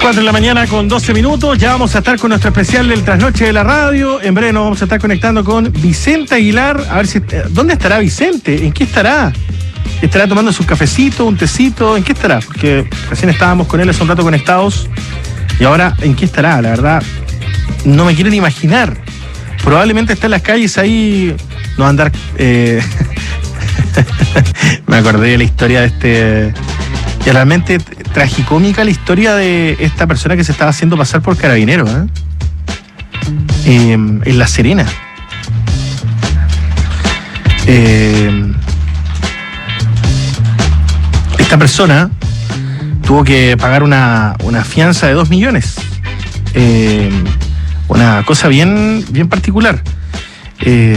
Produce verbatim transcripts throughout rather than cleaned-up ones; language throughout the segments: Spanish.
cuatro de la mañana con doce minutos. Ya vamos a estar con nuestro especial del Trasnoche de la Radio. En breve nos vamos a estar conectando con Vicente Aguilar. A ver si... ¿Dónde estará Vicente? ¿En qué estará? ¿Estará tomando su cafecito, un tecito? ¿En qué estará? Porque recién estábamos con él hace un rato conectados. Y ahora, ¿en qué estará? La verdad, no me quieren imaginar. Probablemente está en las calles ahí... No va a andar... Eh... me acordé de la historia de este... Y realmente tragicómica la historia de esta persona que se estaba haciendo pasar por carabinero, ¿eh? Eh, en La Serena. Eh, esta persona tuvo que pagar una, una fianza de dos millones. Eh, una cosa bien, bien particular. Eh,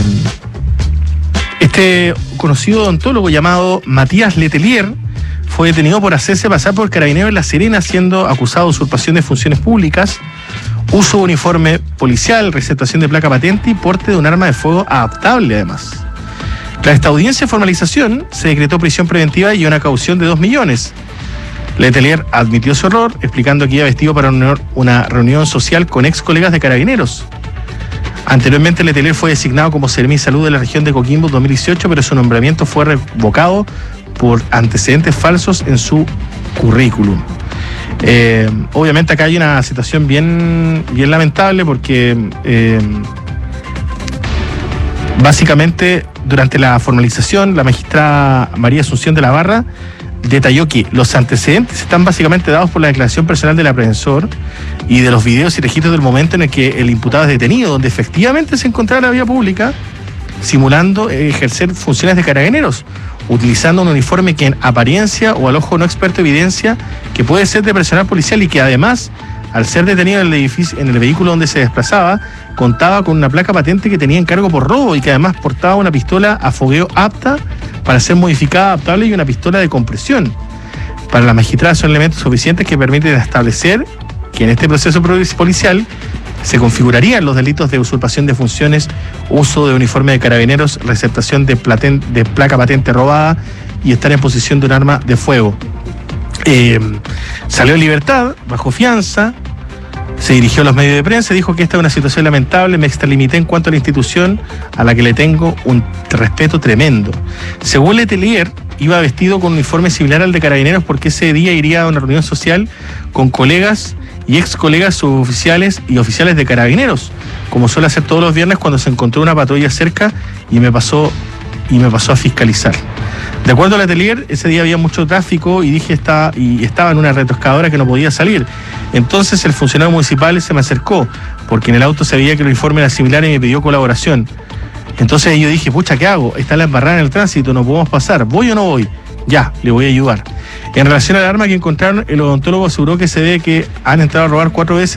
este conocido odontólogo llamado Matías Letelier fue detenido por hacerse pasar por carabinero en La Serena, siendo acusado de usurpación de funciones públicas, uso de uniforme policial, receptación de placa patente y porte de un arma de fuego adaptable, además. Tras esta audiencia de formalización, se decretó prisión preventiva y una caución de dos millones. Letelier admitió su error, explicando que iba vestido para una reunión social con ex colegas de carabineros. Anteriormente, Letelier fue designado como Seremi Salud de la región de Coquimbo en dos mil dieciocho, pero su nombramiento fue revocado por antecedentes falsos en su currículum. Eh, obviamente acá hay una situación bien, bien lamentable porque eh, básicamente durante la formalización la magistrada María Asunción de la Barra detalló que los antecedentes están básicamente dados por la declaración personal del aprehensor y de los videos y registros del momento en el que el imputado es detenido, donde efectivamente se encontraba en la vía pública simulando ejercer funciones de carabineros, utilizando un uniforme que en apariencia o al ojo no experto evidencia que puede ser de personal policial y que además, al ser detenido en el edificio, en el vehículo donde se desplazaba, contaba con una placa patente que tenía encargo por robo y que además portaba una pistola a fogueo apta para ser modificada, adaptable y una pistola de compresión. Para la magistrada son elementos suficientes que permiten establecer que en este proceso policial se configurarían los delitos de usurpación de funciones, uso de uniforme de carabineros, receptación de, platen, de placa patente robada y estar en posesión de un arma de fuego. Eh, salió en libertad, bajo fianza, se dirigió a los medios de prensa y dijo que esta es una situación lamentable, me extralimité en cuanto a la institución a la que le tengo un respeto tremendo. Según Letelier, iba vestido con un uniforme similar al de carabineros porque ese día iría a una reunión social con colegas y ex colegas suboficiales y oficiales de carabineros, como suele hacer todos los viernes cuando se encontró una patrulla cerca y me pasó y me pasó a fiscalizar. De acuerdo a Letelier, ese día había mucho tráfico y dije estaba, y estaba en una retroexcavadora que no podía salir. Entonces el funcionario municipal se me acercó, porque en el auto se veía que el uniforme era similar y me pidió colaboración. Entonces yo dije, pucha, ¿qué hago? Está la embarrada en el tránsito, no podemos pasar, ¿voy o no voy? Ya, le voy a ayudar. En relación al arma que encontraron, el odontólogo aseguró que se ve que han entrado a robar cuatro veces